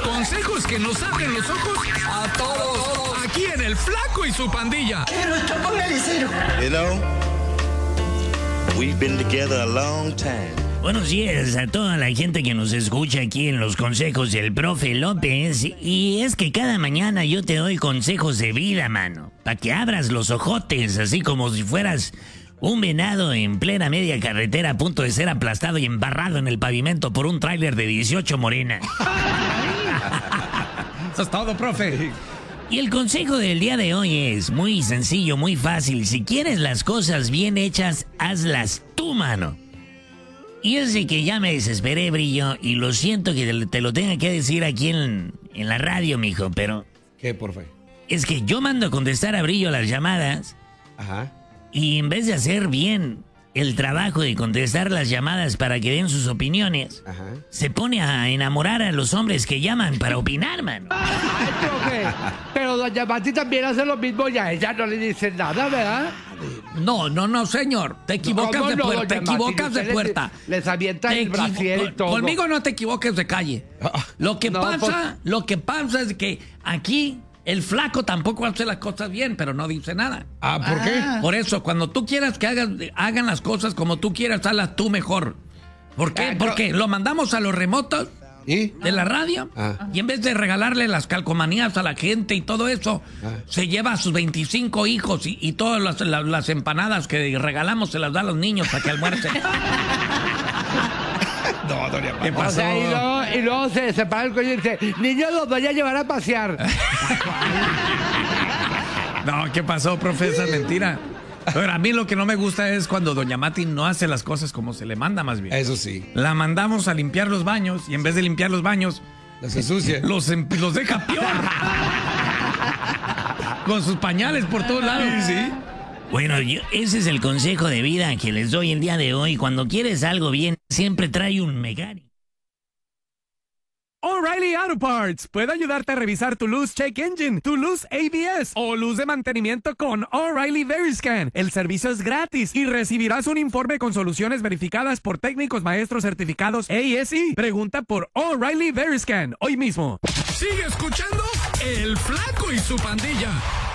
Consejos que nos abren los ojos a todos. Aquí en El Flaco y su Pandilla. Pero esto póngale cero. You know, we've been together a long time. Buenos días a toda la gente que nos escucha aquí en los consejos del profe López. Y es que cada mañana yo te doy consejos de vida, mano. Para que abras los ojotes, así como si fueras un venado en plena media carretera a punto de ser aplastado y embarrado en el pavimento por un tráiler de 18 morenas. Eso es todo, profe. Y el consejo del día de hoy es muy sencillo, muy fácil. Si quieres las cosas bien hechas, hazlas tú, mano. Y es de que ya me desesperé, Brillo, y lo siento que te lo tenga que decir aquí en la radio, mijo, pero... ¿Qué, profe? Es que yo mando a contestar a Brillo las llamadas. Ajá. Y en vez de hacer bien el trabajo de contestar las llamadas para que den sus opiniones, Ajá. se pone a enamorar a los hombres que llaman para opinar, man. Ay, profe, pero doña Mati también hace lo mismo y a ella no le dicen nada, ¿verdad? No, señor. Te equivocas ¿Cómo de no, puerta. doña Te Mati? equivocas de Ustedes puerta. Les avienta el brasier y todo. Conmigo no te equivoques de calle. Lo que No, pasa es que aquí el Flaco tampoco hace las cosas bien, pero no dice nada. Ah, ¿por qué? Por eso, cuando tú quieras que hagan las cosas como tú quieras, hazlas tú mejor. ¿Por qué? Porque lo mandamos a los remotos ¿Y? de la radio y en vez de regalarle las calcomanías a la gente y todo eso, se lleva a sus 25 hijos y todas las empanadas que regalamos se las da a los niños para que almuercen. No, doña Mati. ¿Qué pasó? O sea, y luego se separa el cuello y dice, niños, los voy a llevar a pasear. No, ¿qué pasó, profe? Esa es mentira. Pero a mí lo que no me gusta es cuando doña Mati no hace las cosas como se le manda, más bien. Eso sí. La mandamos a limpiar los baños y en vez de limpiar los baños, Las ensucia. los deja peor. Con sus pañales por todos lados. Sí. Bueno, ese es el consejo de vida que les doy el día de hoy. Cuando quieres algo bien, siempre trae un mecánico. O'Reilly Auto Parts puede ayudarte a revisar tu luz check engine, tu luz ABS o luz de mantenimiento con O'Reilly Veriscan. El servicio es gratis y recibirás un informe con soluciones verificadas por técnicos maestros certificados ASE. Pregunta por O'Reilly Veriscan hoy mismo. Sigue escuchando El Flaco y su Pandilla.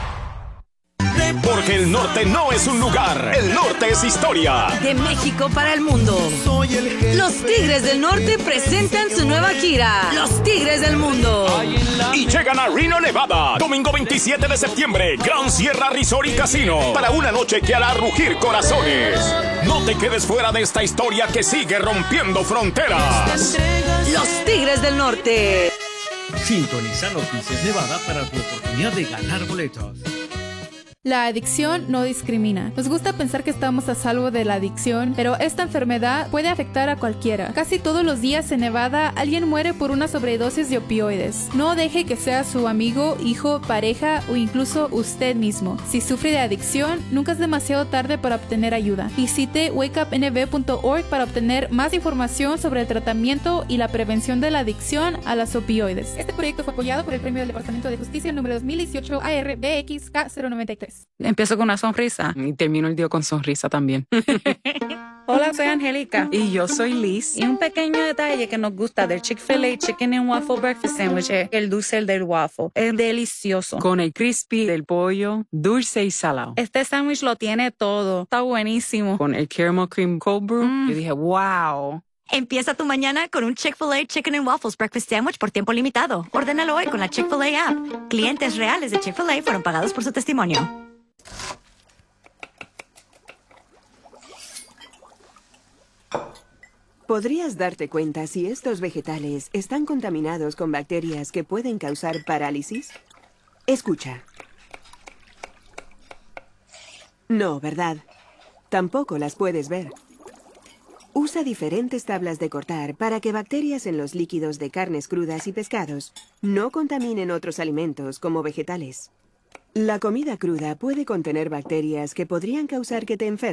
Porque el norte no es un lugar, el norte es historia. De México para el mundo. Los Tigres del Norte presentan su nueva gira, Los Tigres del Mundo. Y llegan a Reno, Nevada, domingo 27 de septiembre, Gran Sierra Resort y Casino, para una noche que hará rugir corazones. No te quedes fuera de esta historia que sigue rompiendo fronteras. Los Tigres del Norte. Sintoniza Noticias Nevada para tu oportunidad de ganar boletos. La adicción no discrimina. Nos gusta pensar que estamos a salvo de la adicción, pero esta enfermedad puede afectar a cualquiera. Casi todos los días en Nevada alguien muere por una sobredosis de opioides. No deje que sea su amigo, hijo, pareja o incluso usted mismo. Si sufre de adicción, nunca es demasiado tarde para obtener ayuda. Visite wakeupnv.org para obtener más información sobre el tratamiento y la prevención de la adicción a las opioides. Este proyecto fue apoyado por el Premio del Departamento de Justicia número 2018 ARBXK093. Empiezo con una sonrisa y termino el día con sonrisa también. Hola, soy Angélica. Y yo soy Liz. Y un pequeño detalle que nos gusta del Chick-fil-A Chicken and Waffle Breakfast Sandwich es el dulce del waffle. Es delicioso. Con el crispy del pollo, dulce y salado. Este sándwich lo tiene todo. Está buenísimo. Con el caramel cream cold brew, yo dije, wow. Empieza tu mañana con un Chick-fil-A Chicken and Waffles Breakfast Sandwich por tiempo limitado. Ordénalo hoy con la Chick-fil-A app. Clientes reales de Chick-fil-A fueron pagados por su testimonio. ¿Podrías darte cuenta si estos vegetales están contaminados con bacterias que pueden causar parálisis? Escucha. No, ¿verdad? Tampoco las puedes ver. Usa diferentes tablas de cortar para que bacterias en los líquidos de carnes crudas y pescados no contaminen otros alimentos como vegetales. La comida cruda puede contener bacterias que podrían causar que te enfermes.